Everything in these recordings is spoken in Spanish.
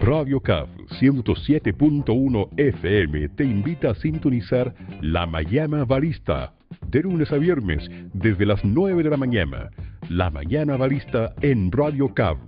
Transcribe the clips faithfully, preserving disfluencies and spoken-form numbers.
Radio C A F ciento siete punto uno F M te invita a sintonizar La Mañana Barista, de lunes a viernes, desde las nueve de la mañana. La Mañana Barista en Radio C A F.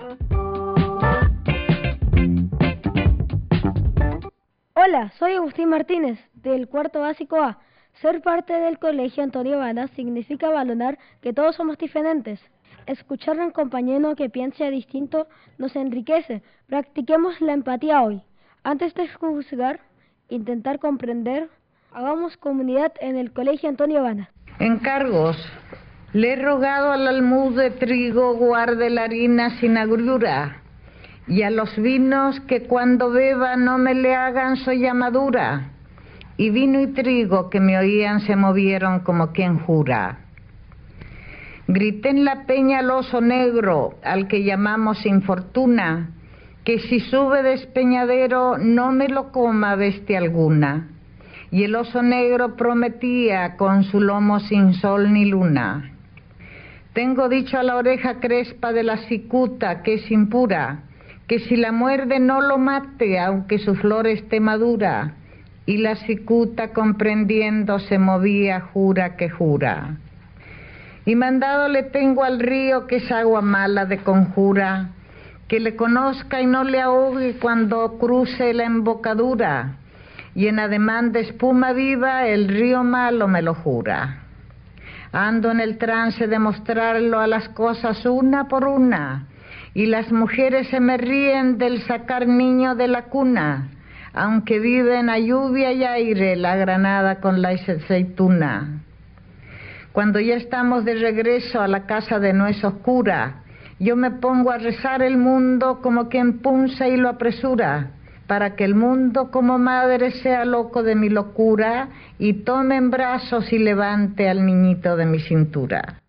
Hola, soy Agustín Martínez, del cuarto básico A. Ser parte del Colegio Antonio Banas significa valorar que todos somos diferentes. Escuchar a un compañero que piense distinto nos enriquece. Practiquemos la empatía hoy. Antes de juzgar, intentar comprender, hagamos comunidad en el Colegio Antonio Banas. Encargos. Le he rogado al almud de trigo guarde la harina sin agriura, y a los vinos que cuando beba no me le hagan sollamadura. Y vino y trigo que me oían se movieron como quien jura. Grité en la peña al oso negro, al que llamamos infortuna, que si sube despeñadero no me lo coma bestia alguna. Y el oso negro prometía con su lomo sin sol ni luna. Tengo dicho a la oreja crespa de la cicuta que es impura, que si la muerde no lo mate aunque su flor esté madura. Y la cicuta comprendiendo se movía jura que jura. Y mandado le tengo al río que es agua mala de conjura, que le conozca y no le ahogue cuando cruce la embocadura, y en ademán de espuma viva el río malo me lo jura. Ando en el trance de mostrarlo a las cosas una por una, y las mujeres se me ríen del sacar niño de la cuna, aunque viven a lluvia y aire la granada con la aceituna. Cuando ya estamos de regreso a la casa de nuez oscura, yo me pongo a rezar el mundo como quien punza y lo apresura, para que el mundo como madre sea loco de mi locura y tome en brazos y levante al niñito de mi cintura.